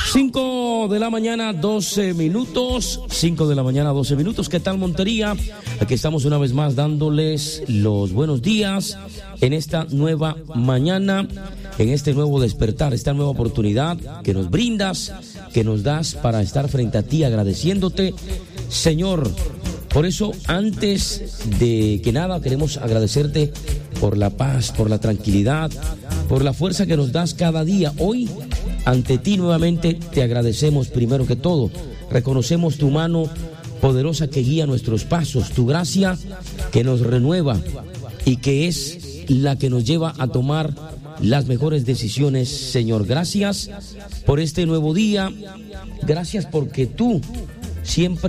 5 de la mañana, 12 minutos. 5 de la mañana, 12 minutos. ¿Qué tal, Montería? Aquí estamos una vez más dándoles los buenos días en esta nueva mañana, en este nuevo despertar, esta nueva oportunidad que nos brindas, que nos das para estar frente a ti agradeciéndote, Señor. Por eso, antes de que nada, queremos agradecerte por la paz, por la tranquilidad, por la fuerza que nos das cada día. Hoy, ante ti nuevamente te agradecemos primero que todo. Reconocemos tu mano poderosa que guía nuestros pasos, tu gracia que nos renueva y que es la que nos lleva a tomar las mejores decisiones, Señor. Gracias por este nuevo día. Gracias porque tú siempre